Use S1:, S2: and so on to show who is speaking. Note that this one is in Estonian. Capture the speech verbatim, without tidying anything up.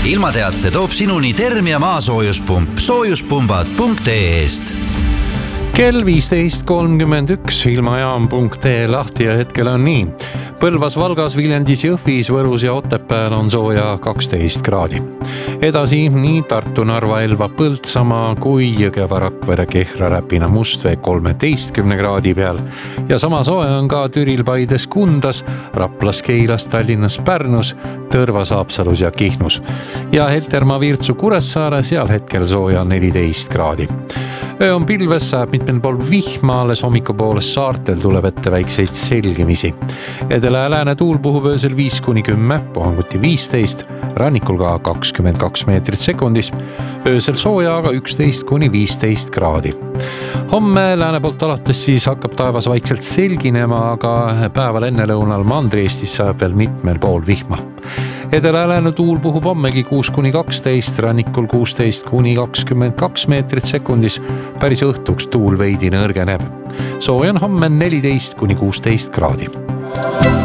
S1: ilmateate toob sinuni Termia maasoojuspump soojuspumbad punkt ee-st.
S2: Kell viisteist kolmkümmend üks ilmajaam punkt ee lahti ja hetkel on nii. Põlvas, Valgas, Viljandis, Jõhvis, Võrus ja Otepääl on sooja kaksteist kraadi. Edasi nii Tartu, Narva, Elva, Põltsamaa kui Jõgeva, Rakvere, Kehra, Räpina, Mustvee kolmeteistkümne kraadi peal. Ja sama sooja on ka Türil, Paides, Kundas, Raplas, Keilas, Tallinnas, Pärnus, Tõrvas, Haapsalus ja Kihnus. Ja Heltermaa, Virtsu, Kuressaare, seal hetkel sooja neliteist kraadi. Öö on pilves, saab mitmel pool vihma, alles hommikupoolest saartel tuleb ette väikseid selgimisi. Edela ja lääne tuul puhub öösel viis kuni kümme, puhanguti viisteist, rannikul ka kakskümmend kaks meetrit sekundis, öösel sooja aga üksteist kuni viisteist kraadi. Homme lääne poolt alates siis hakkab taevas vaikselt selginema, aga päeval ennelõunal Mandri-Eestis saab veel mitmel pool vihma. Edela ja lääne tuul puhub hommegi kuus kuni kaksteist, rannikul kuusteist kuni kakskümmend kaks meetrit sekundis, päris õhtuks tuul veidi nõrgeneb. Sooja on homme neliteist kuni kuusteist kraadi.